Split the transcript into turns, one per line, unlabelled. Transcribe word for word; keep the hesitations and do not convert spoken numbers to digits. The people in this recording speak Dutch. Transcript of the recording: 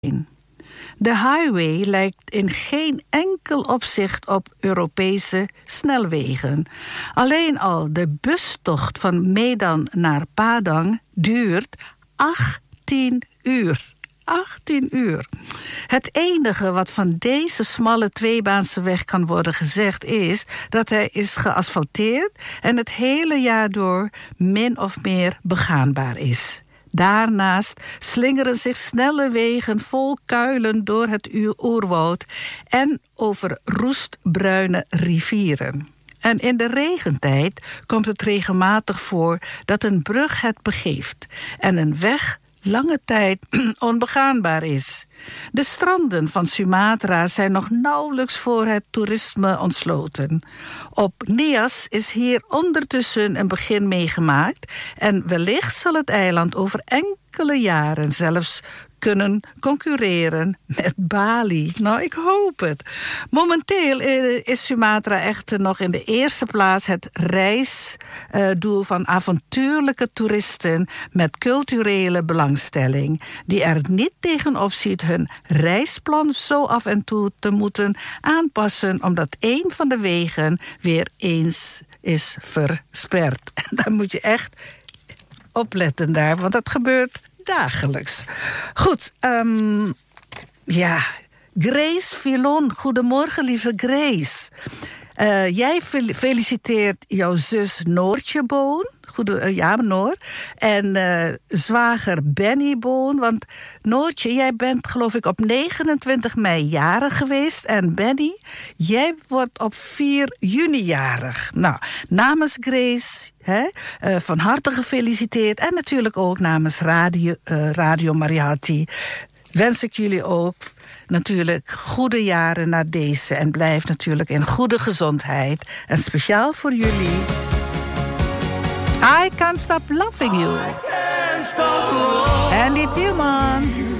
De highway lijkt in geen enkel opzicht op Europese snelwegen. Alleen al de bustocht van Medan naar Padang duurt achttien uur. achttien uur. Het enige wat van deze smalle tweebaanse weg kan worden gezegd is dat hij is geasfalteerd en het hele jaar door min of meer begaanbaar is. Daarnaast slingeren zich snelle wegen vol kuilen door het oerwoud en over roestbruine rivieren. En in de regentijd komt het regelmatig voor dat een brug het begeeft en een weg lange tijd onbegaanbaar is. De stranden van Sumatra zijn nog nauwelijks voor het toerisme ontsloten. Op Nias is hier ondertussen een begin meegemaakt en wellicht zal het eiland over enkele jaren zelfs kunnen concurreren met Bali. Nou, ik hoop het. Momenteel is Sumatra echter nog in de eerste plaats het reisdoel van avontuurlijke toeristen met culturele belangstelling, die er niet tegenop ziet hun reisplan zo af en toe te moeten aanpassen, omdat een van de wegen weer eens is versperd. En daar moet je echt opletten daar, want dat gebeurt dagelijks. Goed, um, ja, Grace Filon. Goedemorgen, lieve Grace. Uh, jij feliciteert jouw zus Noortje Boon. Goede, uh, ja, Noor. En uh, zwager Benny Boon. Want Noortje, jij bent geloof ik op negenentwintig mei jarig geweest. En Benny, jij wordt op vier juni jarig. Nou, namens Grace, hè, uh, van harte gefeliciteerd. En natuurlijk ook namens Radio, uh, Radio Mariatti wens ik jullie ook natuurlijk goede jaren na deze. En blijf natuurlijk in goede gezondheid. En speciaal voor jullie, I Can't Stop Loving You. Andy Tillman.